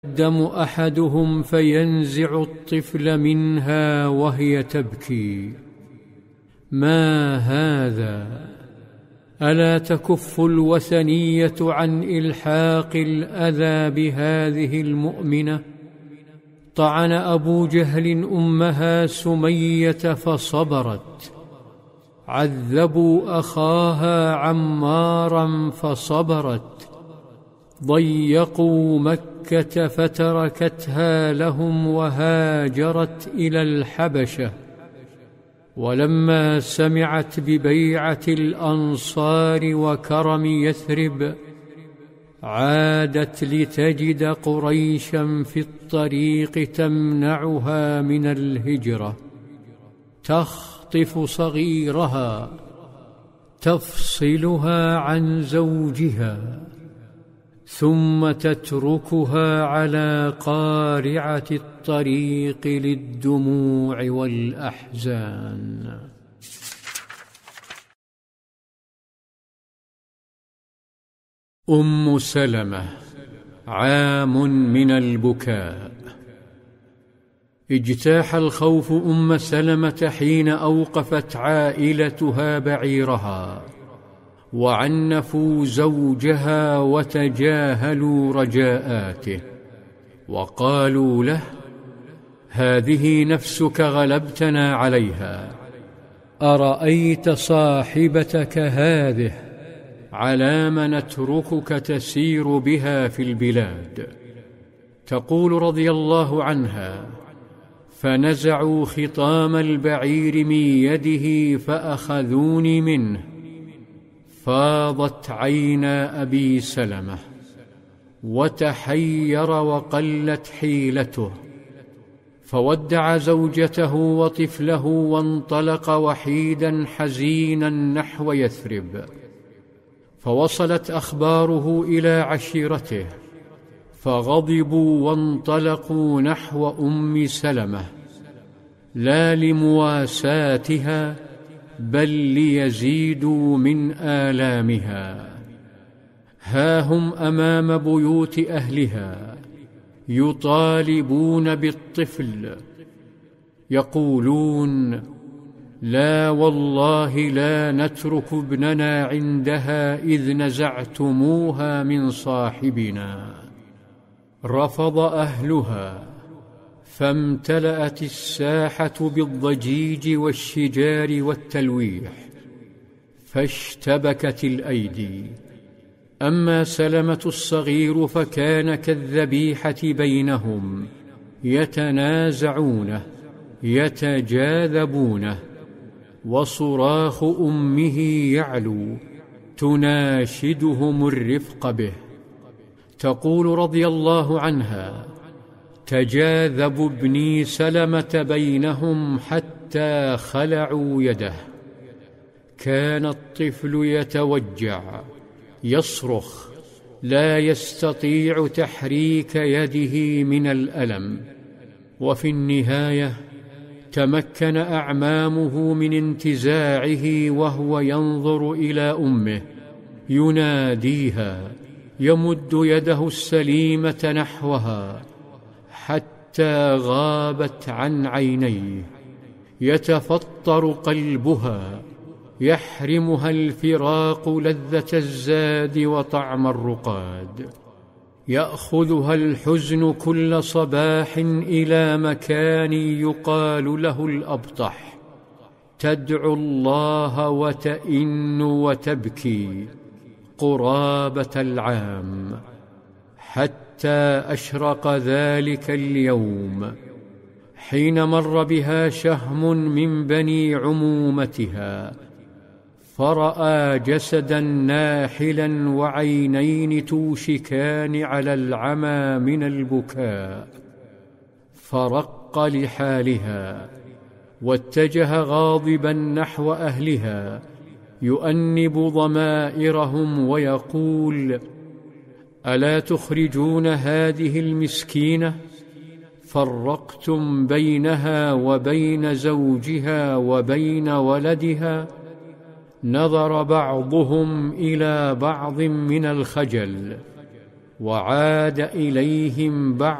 دم أحدهم فينزع الطفل منها وهي تبكي. ما هذا؟ ألا تكف الوثنية عن إلحاق الأذى بهذه المؤمنة؟ طعن أبو جهل أمها سمية فصبرت، عذبوا أخاها عمارا فصبرت، ضيقوا مكة فتركتها لهم وهاجرت إلى الحبشة. ولما سمعت ببيعة الأنصار وكرم يثرب عادت لتجد قريشا في الطريق تمنعها من الهجرة، تخطف صغيرها تفصلها عن زوجها ثم تتركها على قارعة الطريق للدموع والأحزان. أم سلمة، عام من البكاء. اجتاح الخوف أم سلمة حين أوقفت عائلتها بعيرها وعنفوا زوجها وتجاهلوا رجاءاته، وقالوا له: هذه نفسك غلبتنا عليها، أرأيت صاحبتك هذه على ما نتركك تسير بها في البلاد؟ تقول رضي الله عنها: فنزعوا خطام البعير من يده فأخذوني منه، فاضت عينا أبي سلمة وتحير وقلت حيلته، فودع زوجته وطفله وانطلق وحيدا حزينا نحو يثرب. فوصلت أخباره إلى عشيرته فغضبوا وانطلقوا نحو أم سلمة، لا لمواساتها بل ليزيدوا من آلامها. ها هم أمام بيوت أهلها يطالبون بالطفل، يقولون: لا والله لا نترك ابننا عندها إذ نزعتموها من صاحبنا. رفض أهلها، فامتلأت الساحة بالضجيج والشجار والتلويح، فاشتبكت الأيدي. أما سلمة الصغير فكان كالذبيحة بينهم، يتنازعونه يتجاذبونه، وصراخ أمه يعلو تناشدهم الرفق به. تقول رضي الله عنها: تجاذب ابني سلمة بينهم حتى خلعوا يده. كان الطفل يتوجع يصرخ، لا يستطيع تحريك يده من الألم. وفي النهاية تمكن أعمامه من انتزاعه وهو ينظر إلى أمه يناديها، يمد يده السليمة نحوها حتى غابت عن عينيه. يتفطر قلبها، يحرمها الفراق لذة الزاد وطعم الرقاد. يأخذها الحزن كل صباح إلى مكان يقال له الأبطح، تدعو الله وتئن وتبكي قرابة العام، حتى أشرق ذلك اليوم حين مر بها شهم من بني عمومتها، فرأى جسدا ناحلا وعينين توشكان على العمى من البكاء، فرق لحالها واتجه غاضبا نحو أهلها يؤنب ضمائرهم ويقول: ألا تخرجون هذه المسكينة؟ فرقتم بينها وبين زوجها وبين ولدها. نظر بعضهم إلى بعض من الخجل، وعاد إليهم بعد